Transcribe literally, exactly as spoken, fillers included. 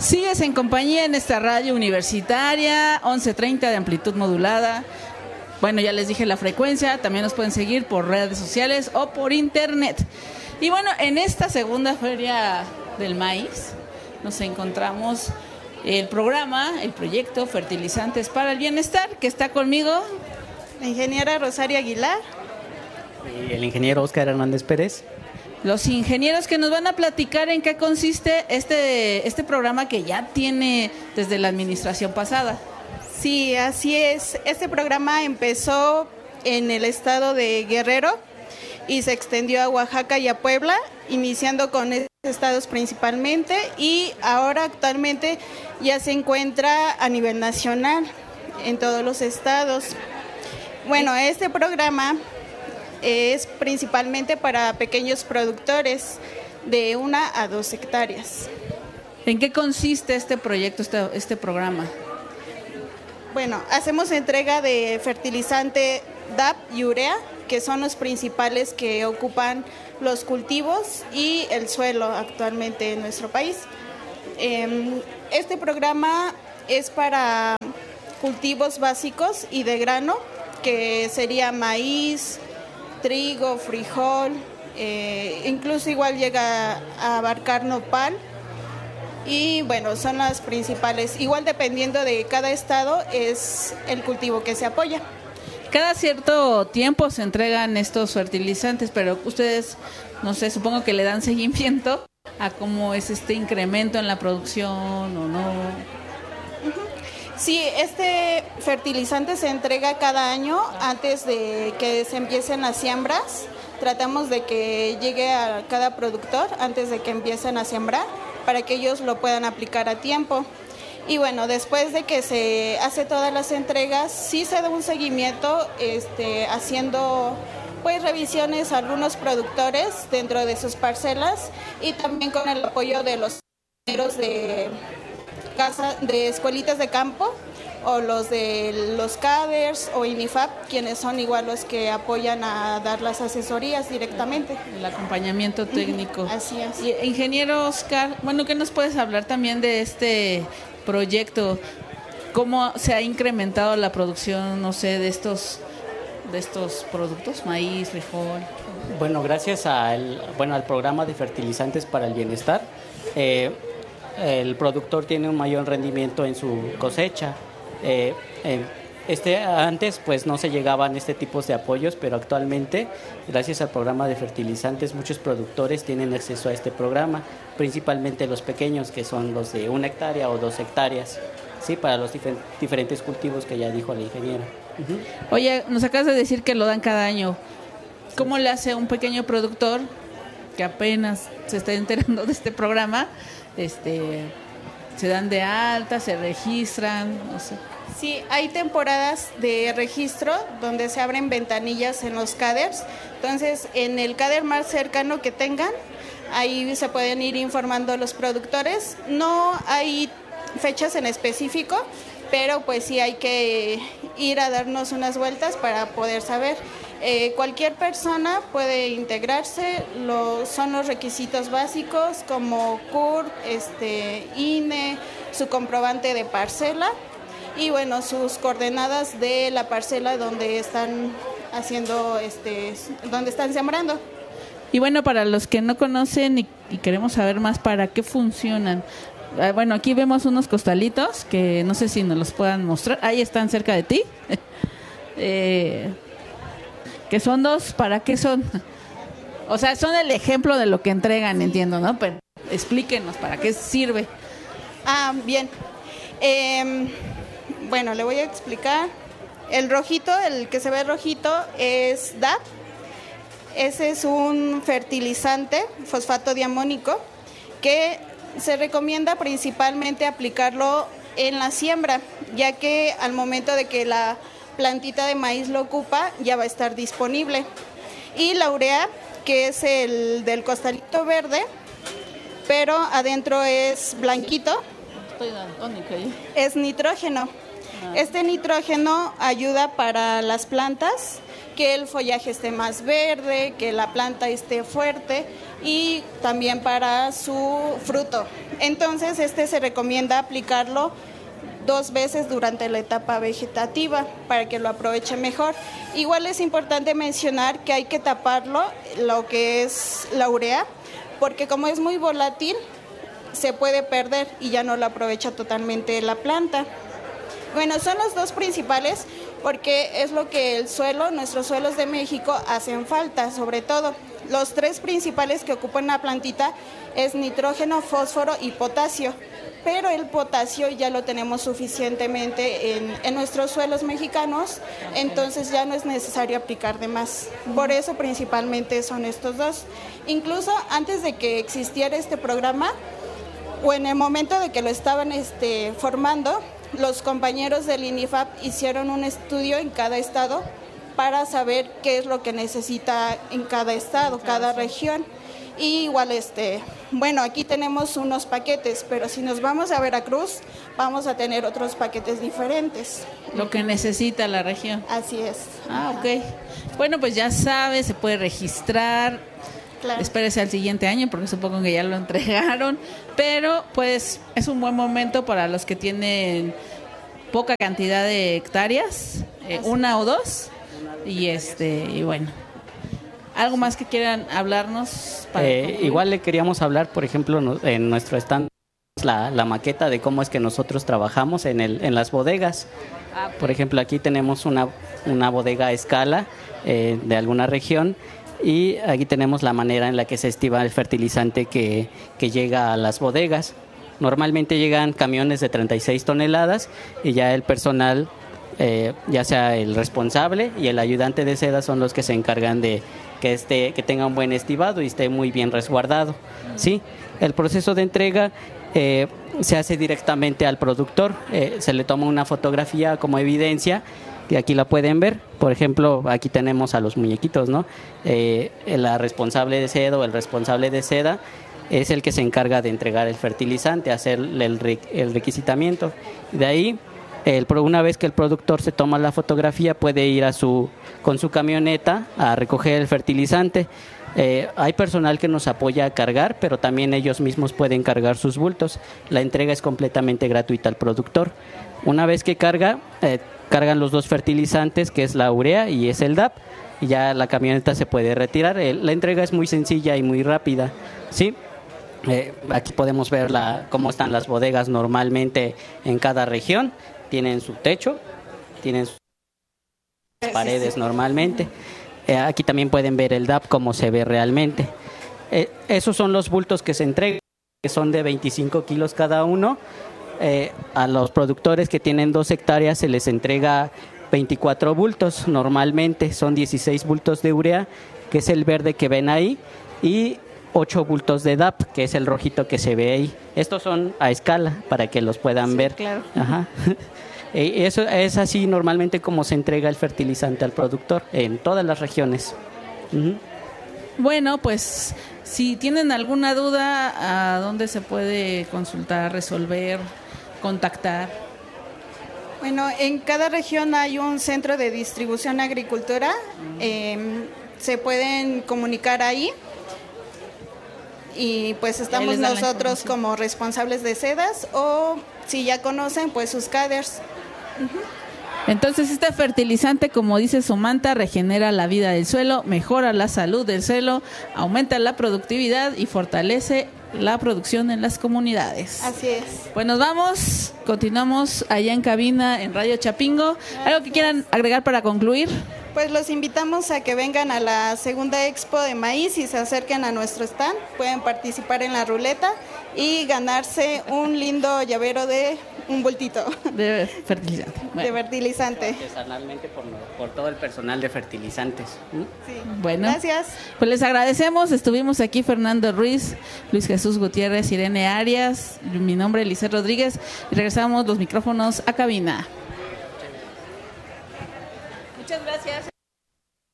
Sigues en compañía en esta radio universitaria, once treinta de amplitud modulada. Bueno, ya les dije la frecuencia, también nos pueden seguir por redes sociales o por internet. Y bueno, en esta segunda feria del maíz nos encontramos el programa, el proyecto Fertilizantes para el Bienestar, que está conmigo la ingeniera Rosario Aguilar y el ingeniero Óscar Hernández Pérez. Los ingenieros que nos van a platicar en qué consiste este, este programa que ya tiene desde la administración pasada. Sí, así es. Este programa empezó en el estado de Guerrero y se extendió a Oaxaca y a Puebla, iniciando con estos estados principalmente, y ahora actualmente ya se encuentra a nivel nacional en todos los estados. Bueno, este programa es principalmente para pequeños productores de una a dos hectáreas. ¿En qué consiste este proyecto, este, este programa? Bueno, hacemos entrega de fertilizante D A P y urea, que son los principales que ocupan los cultivos y el suelo actualmente en nuestro país. Este programa es para cultivos básicos y de grano, que sería maíz, trigo, frijol, eh, incluso igual llega a abarcar nopal. Y bueno, son las principales. Igual dependiendo de cada estado es el cultivo que se apoya. Cada cierto tiempo se entregan estos fertilizantes, pero ustedes, no sé, supongo que le dan seguimiento a cómo es este incremento en la producción o no. Sí, este fertilizante se entrega cada año antes de que se empiecen las siembras. Tratamos de que llegue a cada productor antes de que empiecen a sembrar para que ellos lo puedan aplicar a tiempo. Y bueno, después de que se hace todas las entregas, sí se da un seguimiento este, haciendo pues revisiones a algunos productores dentro de sus parcelas y también con el apoyo de los de casa, de escuelitas de campo o los de los CADERS o INIFAP, quienes son igual los que apoyan a dar las asesorías directamente. El acompañamiento técnico. Así es. Y, ingeniero Óscar, bueno, ¿qué nos puedes hablar también de este proyecto? ¿Cómo se ha incrementado la producción, no sé, de estos de estos productos, maíz, frijol? Bueno, gracias al, bueno, al programa de fertilizantes para el bienestar, eh, el productor tiene un mayor rendimiento en su cosecha. Eh, eh, este antes pues no se llegaban este tipos de apoyos, pero actualmente gracias al programa de fertilizantes muchos productores tienen acceso a este programa, principalmente los pequeños, que son los de una hectárea o dos hectáreas, sí, para los difer- diferentes cultivos que ya dijo la ingeniera. Uh-huh. Oye, nos acabas de decir que lo dan cada año. ¿Cómo le hace un pequeño productor que apenas se está enterando de este programa? Este, se dan de alta, se registran, no sé. Sí, hay temporadas de registro donde se abren ventanillas en los CADERS. Entonces, en el CADER más cercano que tengan, ahí se pueden ir informando los productores. No hay fechas en específico, pero pues sí hay que ir a darnos unas vueltas para poder saber. Eh, cualquier persona puede integrarse, lo, son los requisitos básicos como C U R P, este, I N E, su comprobante de parcela y bueno, sus coordenadas de la parcela donde están haciendo, este, donde están sembrando. Y bueno, para los que no conocen y, y queremos saber más para qué funcionan, eh, bueno, aquí vemos unos costalitos que no sé si nos los puedan mostrar, ahí están cerca de ti. eh, que son dos, ¿para qué son? O sea, son el ejemplo de lo que entregan, entiendo, ¿no? Pero explíquenos, ¿para qué sirve? Ah, bien. Eh, bueno, le voy a explicar. El rojito, el que se ve rojito, es D A P. Ese es un fertilizante, fosfato diamónico, que se recomienda principalmente aplicarlo en la siembra, ya que al momento de que la plantita de maíz lo ocupa, ya va a estar disponible. Y la urea, que es el del costalito verde, pero adentro es blanquito, es nitrógeno. Este nitrógeno ayuda para las plantas, que el follaje esté más verde, que la planta esté fuerte, y también para su fruto. Entonces, este se recomienda aplicarlo dos veces durante la etapa vegetativa para que lo aproveche mejor. Igual es importante mencionar que hay que taparlo, lo que es la urea, porque como es muy volátil, se puede perder y ya no lo aprovecha totalmente la planta. Bueno, son los dos principales porque es lo que el suelo, nuestros suelos de México hacen falta, sobre todo. Los tres principales que ocupa una plantita es nitrógeno, fósforo y potasio, pero el potasio ya lo tenemos suficientemente en, en nuestros suelos mexicanos, entonces ya no es necesario aplicar de más. Por eso principalmente son estos dos. Incluso antes de que existiera este programa, o en el momento de que lo estaban este, formando, los compañeros del INIFAP hicieron un estudio en cada estado para saber qué es lo que necesita en cada estado, cada región. Y igual, este, bueno, aquí tenemos unos paquetes, pero si nos vamos a Veracruz, vamos a tener otros paquetes diferentes. Lo que necesita la región. Así es. Ah, ok. Bueno, pues ya sabe, se puede registrar. Claro. Espérese al siguiente año porque supongo que ya lo entregaron, pero pues es un buen momento para los que tienen poca cantidad de hectáreas, eh, una o dos, y este y bueno, algo más que quieran hablarnos. Para eh, igual le queríamos hablar, por ejemplo, no, en nuestro stand la, la maqueta de cómo es que nosotros trabajamos en el en las bodegas. Por ejemplo, aquí tenemos una una bodega a escala eh, de alguna región. Y aquí tenemos la manera en la que se estima el fertilizante que, que llega a las bodegas. Normalmente llegan camiones de treinta y seis toneladas y ya el personal, eh, ya sea el responsable y el ayudante de seda, son los que se encargan de que, esté, que tenga un buen estibado y esté muy bien resguardado. ¿Sí? El proceso de entrega eh, se hace directamente al productor, eh, se le toma una fotografía como evidencia. Y aquí la pueden ver, por ejemplo, aquí tenemos a los muñequitos, ¿no? Eh, la responsable de seda o el responsable de seda es el que se encarga de entregar el fertilizante, hacer el, el requisitamiento. De ahí, el, una vez que el productor se toma la fotografía, puede ir a su, con su camioneta a recoger el fertilizante. Eh, hay personal que nos apoya a cargar, pero también ellos mismos pueden cargar sus bultos. La entrega es completamente gratuita al productor. Una vez que carga, eh, cargan los dos fertilizantes, que es la urea y es el D A P, y ya la camioneta se puede retirar. El, la entrega es muy sencilla y muy rápida, ¿sí? Eh, aquí podemos ver la, cómo están las bodegas normalmente en cada región. Tienen su techo, tienen sus paredes normalmente. Eh, aquí también pueden ver el D A P, cómo se ve realmente. Eh, esos son los bultos que se entregan, que son de veinticinco kilos cada uno. Eh, a los productores que tienen dos hectáreas se les entrega veinticuatro bultos, normalmente son dieciséis bultos de urea, que es el verde que ven ahí, y ocho bultos de D A P, que es el rojito que se ve ahí. Estos son a escala para que los puedan sí, ver. Claro. Ajá. Eso es así normalmente como se entrega el fertilizante al productor en todas las regiones. Uh-huh. Bueno, pues si tienen alguna duda, ¿a dónde se puede consultar, resolver, contactar? Bueno, en cada región hay un centro de distribución agricultura, uh-huh. eh, se pueden comunicar ahí y pues estamos nosotros como responsables de sedas, o si ya conocen pues sus caders. Uh-huh. Entonces este fertilizante, como dice Samantha, regenera la vida del suelo, mejora la salud del suelo, aumenta la productividad y fortalece la producción en las comunidades. Así es. Pues nos vamos, continuamos allá en cabina en Radio Chapingo. ¿Algo que quieran agregar para concluir? Pues los invitamos a que vengan a la segunda expo de maíz y se acerquen a nuestro stand. Pueden participar en la ruleta y ganarse un lindo llavero de un bultito. De fertilizante. Bueno. De fertilizante. Artesanalmente por, por todo el personal de fertilizantes. ¿Mm? Sí. Bueno. Gracias. Pues les agradecemos. Estuvimos aquí Fernando Ruiz, Luis Jesús Gutiérrez, Irene Arias, mi nombre es Lisset Rodríguez y regresamos los micrófonos a cabina. Muchas gracias.